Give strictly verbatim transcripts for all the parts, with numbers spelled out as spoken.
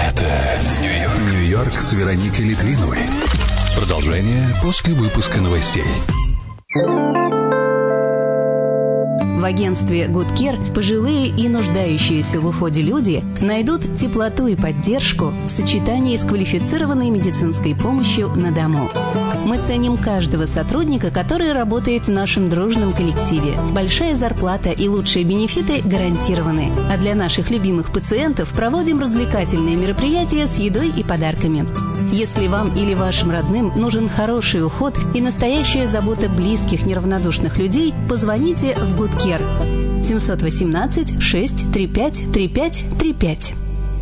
Это Нью-Йорк. Нью-Йорк с Вероникой Литвиновой. Продолжение после выпуска новостей. В агентстве Good Care пожилые и нуждающиеся в уходе люди найдут теплоту и поддержку в сочетании с квалифицированной медицинской помощью на дому. Мы ценим каждого сотрудника, который работает в нашем дружном коллективе. Большая зарплата и лучшие бенефиты гарантированы. А для наших любимых пациентов проводим развлекательные мероприятия с едой и подарками. Если вам или вашим родным нужен хороший уход и настоящая забота близких неравнодушных людей, позвоните в Good Care. семь один восемь шесть три пять три пять три пять.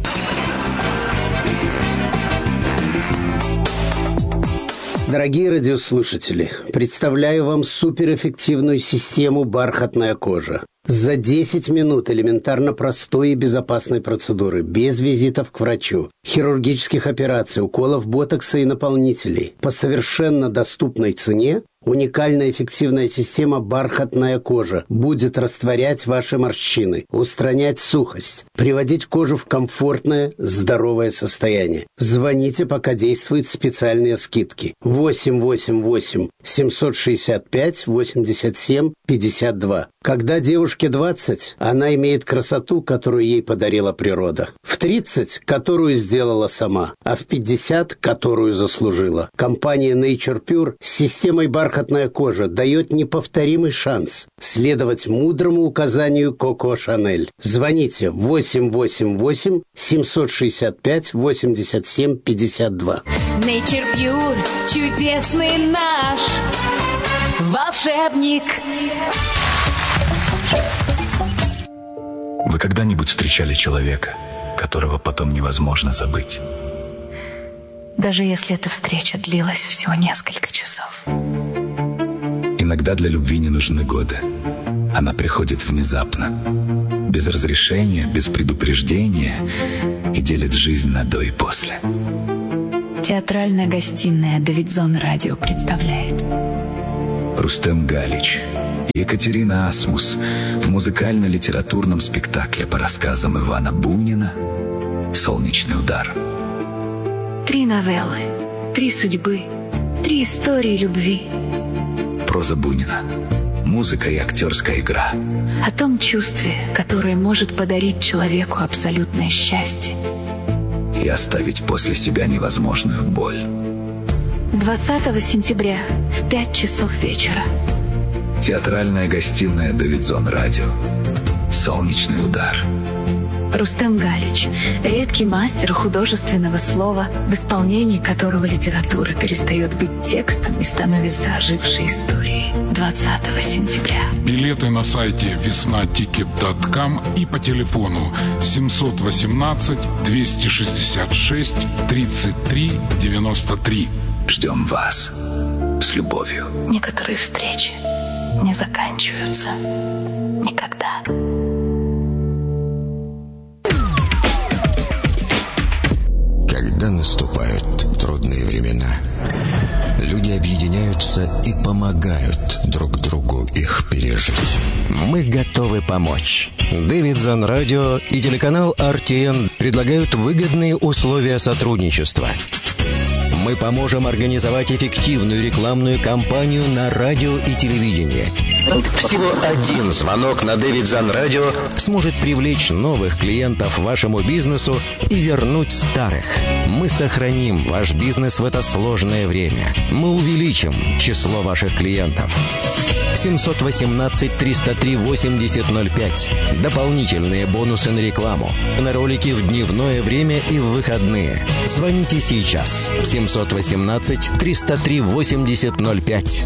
Дорогие радиослушатели, представляю вам суперэффективную систему «Бархатная кожа». За десять минут элементарно простой и безопасной процедуры, без визитов к врачу, хирургических операций, уколов ботокса и наполнителей, по совершенно доступной цене, уникальная эффективная система «Бархатная кожа» будет растворять ваши морщины, устранять сухость, приводить кожу в комфортное, здоровое состояние. Звоните, пока действуют специальные скидки. восемь восемь восемь семь шесть пять восемьдесят семь пятьдесят два. Когда девушке двадцать, она имеет красоту, которую ей подарила природа. В тридцать, которую сделала сама, а в пятьдесят, которую заслужила. Компания Nature Pure с системой «Бархатная кожа» дает неповторимый шанс следовать мудрому указанию Коко Шанель. Звоните восемь восемь восемь семь шесть пять восемьдесят семь пятьдесят два. Nature Pure, чудесный наш волшебник. Вы когда-нибудь встречали человека, которого потом невозможно забыть? Даже если эта встреча длилась всего несколько часов. Иногда для любви не нужны годы. Она приходит внезапно, без разрешения, без предупреждения и делит жизнь на до и после. Театральная гостиная Давидзон Радио представляет Рустем Галич и Екатерина Асмус в музыкально-литературном спектакле по рассказам Ивана Бунина «Солнечный удар». Три новеллы, три судьбы, три истории любви. Проза Бунина, музыка и актерская игра. О том чувстве, которое может подарить человеку абсолютное счастье и оставить после себя невозможную боль. двадцатого сентября в пять часов вечера. Театральная гостиная Давидзон Радио. «Солнечный удар». Рустем Галич, редкий мастер художественного слова, в исполнении которого литература перестает быть текстом и становится ожившей историей. двадцатого сентября. Билеты на сайте весна тикет точка ком и по телефону семь один восемь два шесть шесть тридцать три девяносто три. Ждем вас с любовью. Некоторые встречи не заканчиваются никогда. Когда наступают трудные времена, люди объединяются и помогают друг другу их пережить. Мы готовы помочь. Давидзон Радио и телеканал эр ти эн предлагают выгодные условия сотрудничества. Мы поможем организовать эффективную рекламную кампанию на радио и телевидении. Всего один звонок на Давидзон Радио сможет привлечь новых клиентов вашему бизнесу и вернуть старых. Мы сохраним ваш бизнес в это сложное время. Мы увеличим число ваших клиентов. семь один восемь триста три восемьдесят ноль пять. Дополнительные бонусы на рекламу, на ролики в дневное время и в выходные. Звоните сейчас. семь один восемь триста три восемьдесят ноль пять.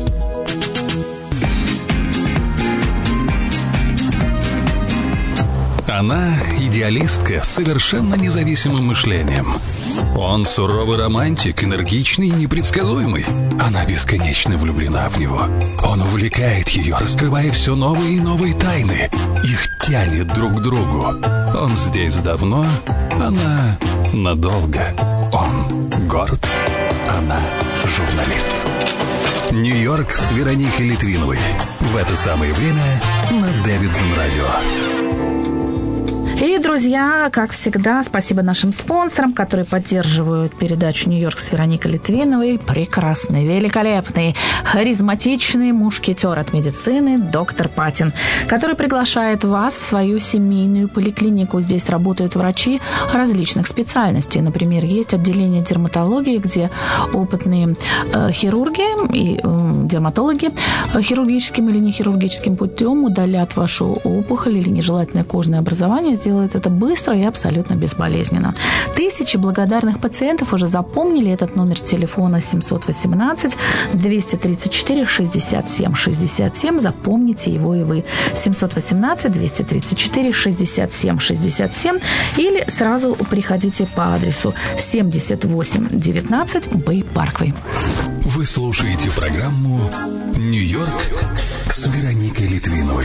Она идеалистка с совершенно независимым мышлением. Он суровый романтик, энергичный и непредсказуемый. Она бесконечно влюблена в него. Он увлекает ее, раскрывая все новые и новые тайны. Их тянет друг к другу. Он здесь давно, она надолго. Он горд, она журналист. Нью-Йорк с Вероникой Литвиновой. В это самое время на Давидзон Радио. И, друзья, как всегда, спасибо нашим спонсорам, которые поддерживают передачу «Нью-Йорк» с Вероникой Литвиновой. Прекрасный, великолепный, харизматичный мушкетер от медицины доктор Патин, который приглашает вас в свою семейную поликлинику. Здесь работают врачи различных специальностей. Например, есть отделение дерматологии, где опытные э, хирурги и э, дерматологи э, хирургическим или нехирургическим путем удалят вашу опухоль или нежелательное кожное образование, сделают это быстро и абсолютно безболезненно. Тысячи благодарных пациентов уже запомнили этот номер телефона семь один восемь двести тридцать четыре шестьдесят семь шестьдесят семь. Запомните его и вы. семь один восемь двести тридцать четыре шестьдесят семь шестьдесят семь. Или сразу приходите по адресу семьдесят восемь девятнадцать Бэй Парквей. Вы слушаете программу «Нью-Йорк» с Вероникой Литвиновой.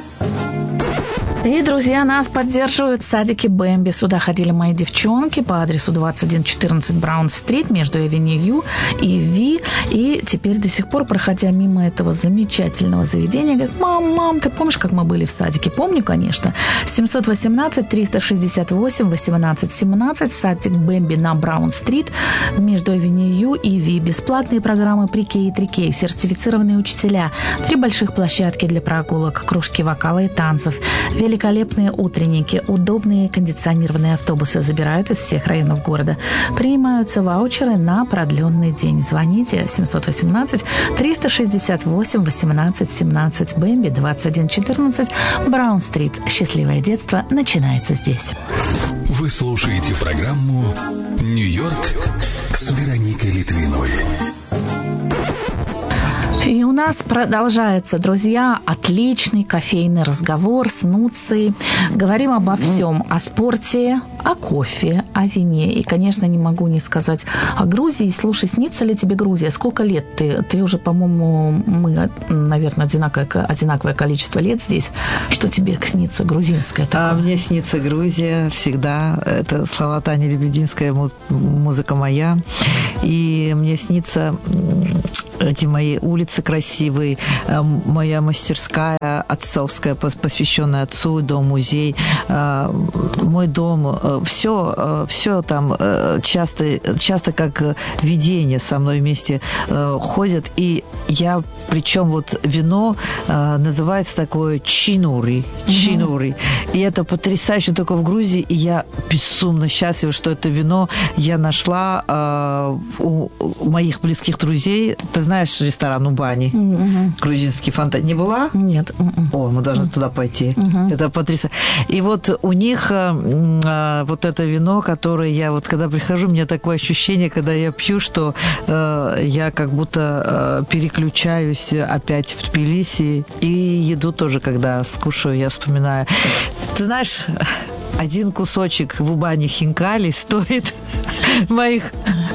И, друзья, нас поддерживают садики Бэмби. Сюда ходили мои девчонки по адресу двадцать один четырнадцать Браун-стрит между Эвеню и Ви. И теперь до сих пор, проходя мимо этого замечательного заведения, говорят: мам, мам, ты помнишь, как мы были в садике? Помню, конечно. семь один восемь триста шестьдесят восемь восемнадцать семнадцать, садик Бэмби на Браун-стрит между Эвеню и Ви. Бесплатные программы при-кей и три-кей, сертифицированные учителя, три больших площадки для прогулок, кружки вокала и танцев, великолепные утренники, удобные кондиционированные автобусы забирают из всех районов города. Принимаются ваучеры на продленный день. Звоните семь один восемь триста шестьдесят восемь восемнадцать семнадцать, Бэмби двадцать один четырнадцать, Браун-стрит. Счастливое детство начинается здесь. Вы слушаете программу «Нью-Йорк» с Вероникой Литвиновой. И у нас продолжается, друзья, отличный кофейный разговор с Нуцей. Говорим обо всем. О спорте, о кофе, о вине. И, конечно, не могу не сказать о Грузии. Слушай, снится ли тебе Грузия? Сколько лет ты? Ты уже, по-моему, мы, наверное, одинаковое, одинаковое количество лет здесь. Что тебе снится грузинское такое? А мне снится Грузия всегда. Это слова Тани Лебединская, музыка моя. И мне снится эти мои улицы красивые, моя мастерская отцовская, посвященная отцу, дом-музей, мой дом, все, все там часто, часто как видение со мной вместе ходят. И я, причем вот вино называется такое чинури, чинури. Mm-hmm. И это потрясающе только в Грузии. И я безумно счастлива, что это вино я нашла у моих близких друзей. Ты знаешь ресторан Убани? Mm-hmm. Грузинский фонтан. Не была? Нет. Mm-mm. О, мы должны mm-hmm. туда пойти. Mm-hmm. Это потрясающе. И вот у них а, вот это вино, которое я вот когда прихожу, у меня такое ощущение, когда я пью, что а, я как будто а, переключаюсь опять в Тбилиси. И еду тоже, когда скушаю, я вспоминаю. Ты знаешь, один кусочек в Убане хинкали стоит моих...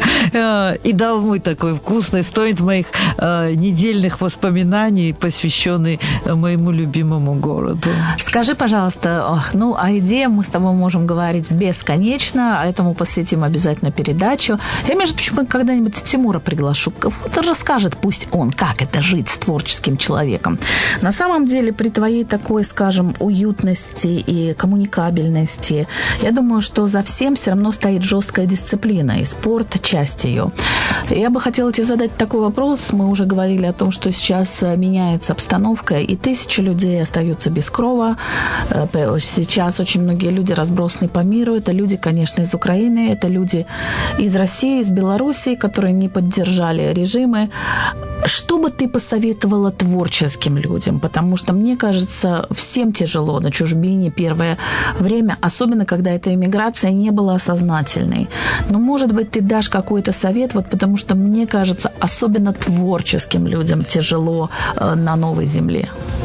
И долмы такой вкусный, стоит моих э, недельных воспоминаний, посвященный моему любимому городу. Скажи, пожалуйста, ну, о еде мы с тобой можем говорить бесконечно, а этому посвятим обязательно передачу. Я, между прочим, когда-нибудь Тимура приглашу. Вот он расскажет, пусть он, как это жить с творческим человеком. На самом деле, при твоей такой, скажем, уютности и коммуникабельности, я думаю, что за всем все равно стоит жесткая дисциплина, и спорт – часть ее. Я бы хотела тебе задать такой вопрос. Мы уже говорили о том, что сейчас меняется обстановка, и тысячи людей остаются без крова. Сейчас очень многие люди разбросаны по миру. Это люди, конечно, из Украины, это люди из России, из Белоруссии, которые не поддержали режимы. Что бы ты посоветовала творческим людям? Потому что, мне кажется, всем тяжело на чужбине первое время, особенно когда эта эмиграция не была осознательной. Но, может быть, ты дашь какой-то совет, вот потому что, мне кажется, особенно творческим людям тяжело э, на новой земле.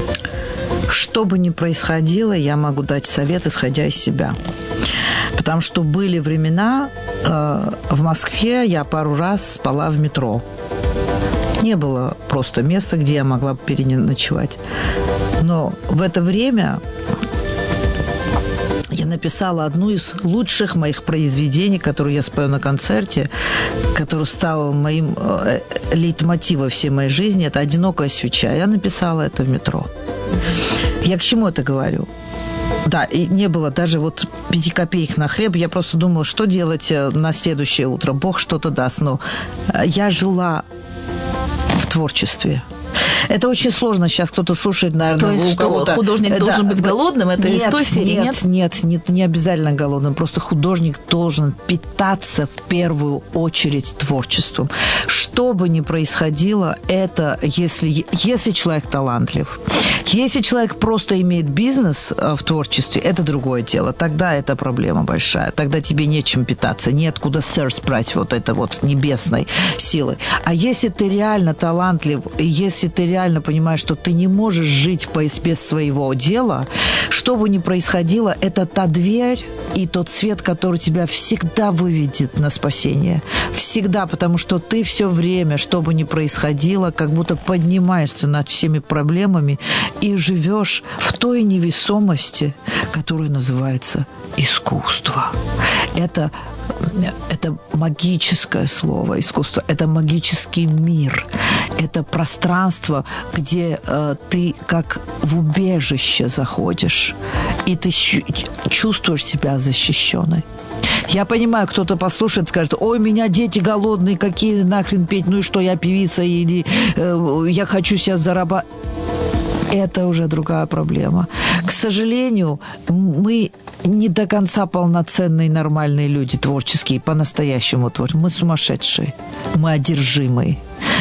Что бы ни происходило, я могу дать совет, исходя из себя. Потому что были времена, э, в Москве я пару раз спала в метро. Не было просто места, где я могла бы переночевать. Но в это время я написала одну из лучших моих произведений, которую я спою на концерте, которая стала моим лейтмотивом всей моей жизни. Это «Одинокая свеча». Я написала это в метро. Я к чему это говорю? Да, и не было даже вот пяти копеек на хлеб. Я просто думала, что делать на следующее утро. Бог что-то даст. Но я жила в творчестве. Это очень сложно. Сейчас кто-то слушает, наверное, То есть, у что кого-то... художник да, должен быть голодным? Это нет, из той серии, нет? Нет, нет, нет, не обязательно голодным. Просто художник должен питаться в первую очередь творчеством. Что бы ни происходило, это если, если человек талантлив. Если человек просто имеет бизнес в творчестве, это другое дело. Тогда это проблема большая. Тогда тебе нечем питаться, неоткуда сырс брать вот это вот небесной силы. А если ты реально талантлив, если ты реально понимаешь, что ты не можешь жить без своего дела, что бы ни происходило, это та дверь и тот свет, который тебя всегда выведет на спасение. Всегда, потому что ты все время, что бы ни происходило, как будто поднимаешься над всеми проблемами и живешь в той невесомости, которая называется искусство. Это Это магическое слово искусство, это магический мир, это пространство, где э, ты как в убежище заходишь, и ты чувствуешь себя защищенной. Я понимаю, кто-то послушает, скажет: ой, меня дети голодные, какие нахрен петь, ну и что, я певица, или э, я хочу сейчас зарабатывать. Это уже другая проблема. К сожалению, мы не до конца полноценные нормальные люди, творческие, по-настоящему творческие. Мы сумасшедшие, мы одержимые.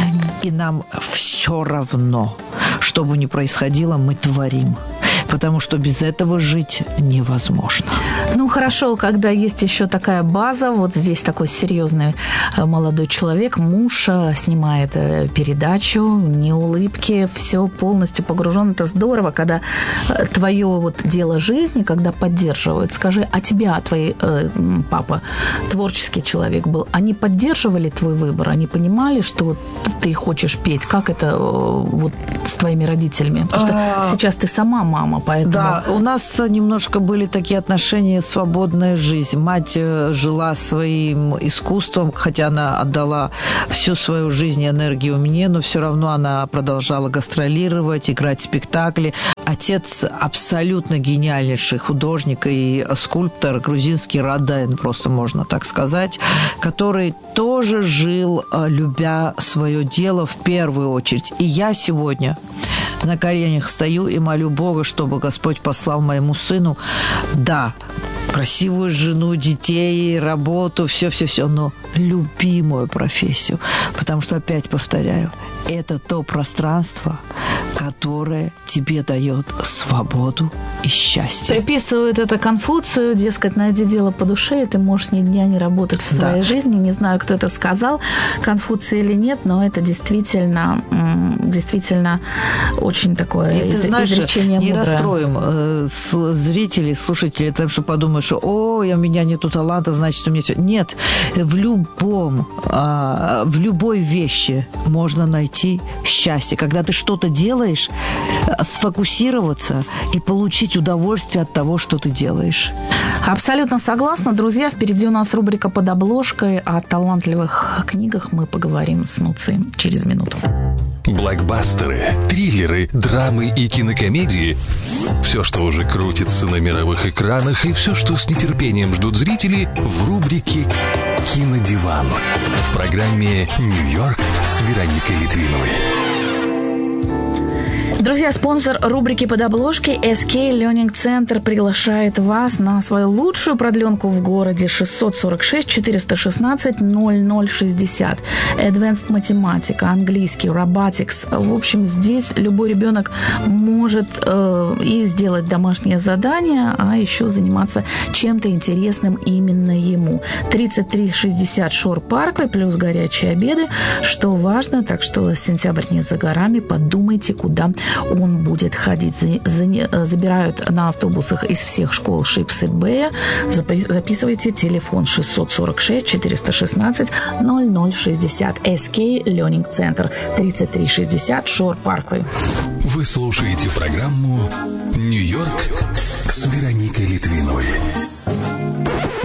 И нам все равно, что бы ни происходило, мы творим. Потому что без этого жить невозможно. Ну, хорошо, когда есть еще такая база, вот здесь такой серьезный молодой человек, муж снимает передачу, не улыбки, все полностью погружен. Это здорово, когда твое вот дело жизни, когда поддерживают. Скажи, а тебя, твой э, папа, творческий человек был, они поддерживали твой выбор? Они понимали, что ты хочешь петь? Как это э, вот с твоими родителями? Потому что сейчас ты сама мама. Поэтому... Да, у нас немножко были такие отношения, свободная жизнь. Мать жила своим искусством, хотя она отдала всю свою жизнь и энергию мне, но все равно она продолжала гастролировать, играть спектакли. Отец абсолютно гениальнейший художник и скульптор, грузинский Раден, просто можно так сказать, который тоже жил, любя свое дело в первую очередь. И я сегодня на коленях стою и молю Бога, чтобы Господь послал моему сыну, да, красивую жену, детей, работу, все-все-все, но любимую профессию. Потому что, опять повторяю, это то пространство, которое тебе дает свободу и счастье. Приписывают это Конфуцию, дескать, найди дело по душе, и ты можешь ни дня не работать в своей да. жизни. Не знаю, кто это сказал, Конфуций или нет, но это действительно, действительно очень такое и, из, ты знаешь, изречение не мудрое. Расстроим э, зрителей, слушателей, потому что подумают, что «О, у меня нету таланта, значит, у меня все». Нет, в любом, э, в любой вещи можно найти счастье. Когда ты что-то делаешь, сфокусироваться и получить удовольствие от того, что ты делаешь. Абсолютно согласна. Друзья, впереди у нас рубрика «Под обложкой». О талантливых книгах мы поговорим с Нуцей через минуту. Блокбастеры, триллеры, драмы и кинокомедии – все, что уже крутится на мировых экранах, и все, что с нетерпением ждут зрители в рубрике «Кинодиван» в программе «Нью-Йорк» с Вероникой Литвиновой. Друзья, спонсор рубрики «Под обложкой» эс кей Learning Center приглашает вас на свою лучшую продленку в городе шестьсот сорок шесть четыреста шестнадцать ноль ноль шестьдесят. Advanced математика, английский, robotics. В общем, здесь любой ребенок может э, и сделать домашнее задание, а еще заниматься чем-то интересным именно ему. тридцать три шестьдесят Шор Парквей плюс горячие обеды, что важно, так что сентябрь не за горами, подумайте, куда он будет ходить. За, за, забирают на автобусах из всех школ Шипсы Бэя. Записывайте телефон шестьсот сорок шесть четыреста шестнадцать ноль ноль шестьдесят. эс кей Learning Center, тридцать три шестьдесят Шор Парквей. Вы слушаете программу «Нью-Йорк» с Вероникой Литвиновой.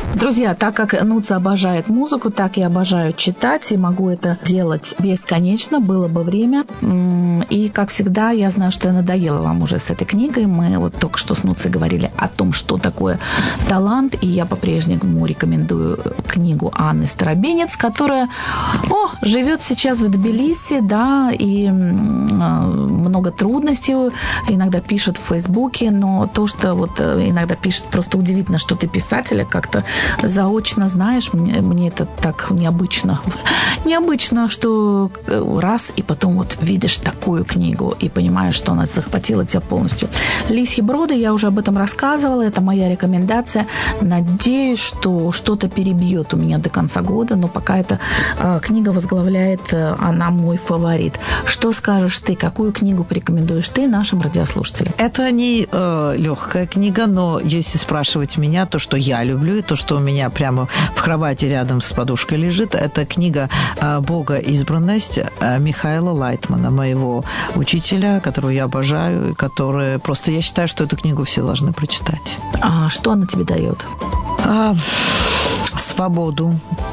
Друзья, так как Нуца обожает музыку, так и обожаю читать, и могу это делать бесконечно, было бы время. И, как всегда, я знаю, что я надоела вам уже с этой книгой. Мы вот только что с Нуцей говорили о том, что такое талант, и я по-прежнему рекомендую книгу Анны Старобинец, которая о, живет сейчас в Тбилиси, да, и много трудностей иногда пишет в Фейсбуке, но то, что вот иногда пишет, просто удивительно, что ты писателя как-то заочно знаешь, мне, мне это так необычно. Необычно, что раз, и потом вот видишь такую книгу и понимаешь, что она захватила тебя полностью. «Лисьи броды», я уже об этом рассказывала, это моя рекомендация. Надеюсь, что что-то перебьет у меня до конца года, но пока эта э, книга возглавляет, э, она мой фаворит. Что скажешь ты, какую книгу порекомендуешь ты нашим радиослушателям? Это не э, легкая книга, но если спрашивать меня, то, что я люблю, и то, что у меня прямо в кровати рядом с подушкой лежит, это книга «Бога избранность» Михаила Лайтмана, моего учителя, которого я обожаю, и который просто, я считаю, что эту книгу все должны прочитать. А что она тебе дает? А, свободу,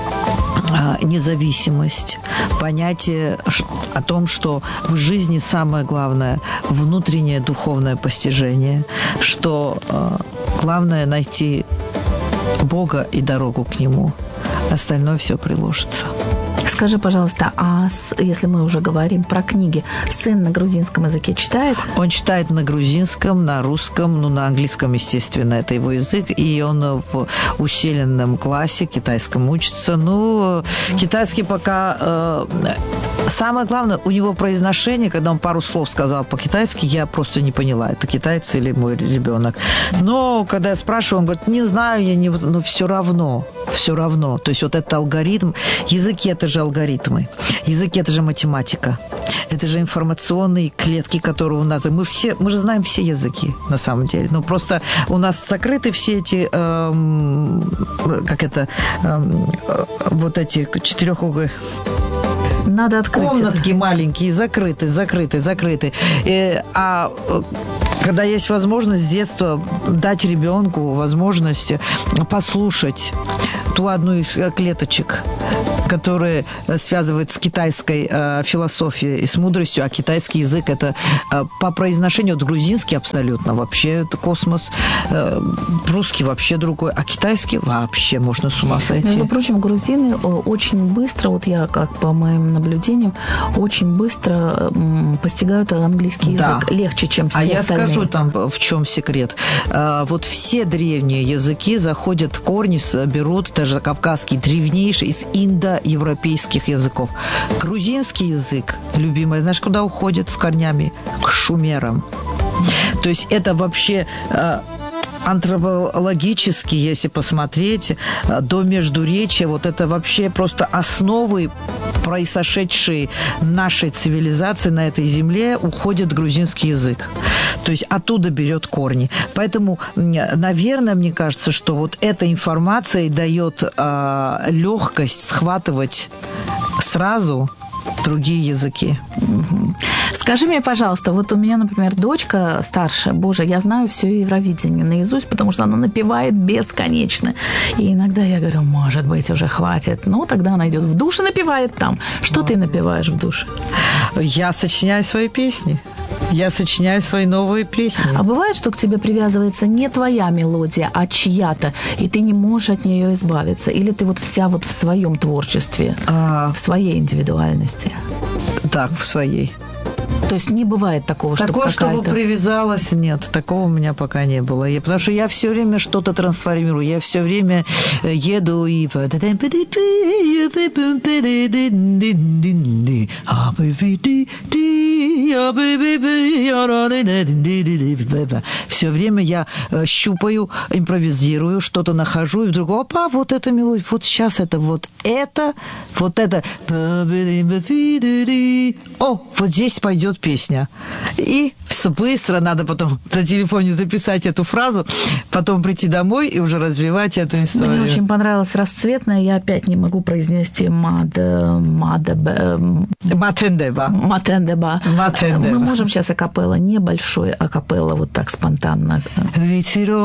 независимость, понятие о том, что в жизни самое главное – внутреннее духовное постижение, что главное – найти Бога и дорогу к Нему. Остальное все приложится. Скажи, пожалуйста, а с, если мы уже говорим про книги, сын на грузинском языке читает? Он читает на грузинском, на русском, ну, на английском, естественно, это его язык, и он в усиленном классе китайском учится. Ну, китайский пока... Э, самое главное, у него произношение, когда он пару слов сказал по-китайски, я просто не поняла, это китаец или мой ребенок. Но когда я спрашиваю, он говорит, не знаю, я не... Но все равно, все равно. То есть вот этот алгоритм, языки – это же алгоритмы. Язык – это же математика. Это же информационные клетки, которые у нас... Мы, все, мы же знаем все языки, на самом деле. Но просто у нас закрыты все эти... Эм, как это... Эм, вот эти четырехугольные... Надо открыть комнатки это. Маленькие, закрыты, закрыты, закрыты. И, а когда есть возможность с детства дать ребенку возможность послушать ту одну из клеточек, которые связывают с китайской э, философией и с мудростью, а китайский язык – это э, по произношению вот грузинский абсолютно, вообще это космос, э, русский вообще другой, а китайский вообще можно с ума сойти. Между прочим, грузины очень быстро, вот я как по моим наблюдениям, очень быстро м, постигают английский язык, да. Легче, чем все а остальные. А я скажу там, в чем секрет. Э, вот все древние языки заходят, корни берут, даже кавказский, древнейший, из индо европейских языков. Грузинский язык, любимый, знаешь, куда уходит с корнями? К шумерам. То есть это вообще э, антропологически, если посмотреть, э, до междуречия, вот это вообще просто основы, произошедшие нашей цивилизации на этой земле, уходит грузинский язык. То есть оттуда берет корни. Поэтому, наверное, мне кажется, что вот эта информация дает э, легкость схватывать сразу другие языки. Скажи мне, пожалуйста, вот у меня, например, дочка старшая, боже, я знаю все Евровидение наизусть, потому что она напевает бесконечно. И иногда я говорю, может быть, уже хватит. Ну, тогда она идет в душ и напевает там. Что ты напеваешь в душе? Я сочиняю свои песни. Я сочиняю свои новые песни. А бывает, что к тебе привязывается не твоя мелодия, а чья-то, и ты не можешь от нее избавиться? Или ты вот вся вот в своем творчестве, а... в своей индивидуальности? Так, в своей. То есть не бывает такого, чтобы такого, какая-то... чтобы привязалась, нет, такого у меня пока не было. Я, потому что я все время что-то трансформирую, я все время еду и... Все время я щупаю, импровизирую, что-то нахожу, и вдруг, опа, вот эта мелодия, вот сейчас это, вот это, вот это... О, вот здесь пойдет песня. И быстро надо потом на телефоне записать эту фразу, потом прийти домой и уже развивать эту историю. Мне очень понравилось «Расцветная». Я опять не могу произнести «мад...» «Матендеба». «Матендеба». «Матендеба». Мы можем сейчас акапелла, небольшой акапелла, вот так спонтанно. Ветерок